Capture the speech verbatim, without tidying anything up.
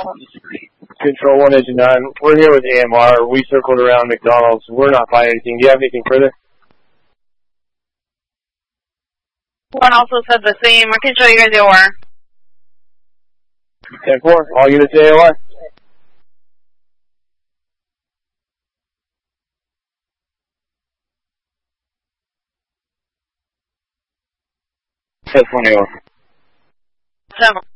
Control one Engine nine. We're here with A M R. We circled around McDonald's. We're not finding anything. Do you have anything further? One also said the same. I can show you guys the O R. ten four. All units A O R. ten four A O R. Seven.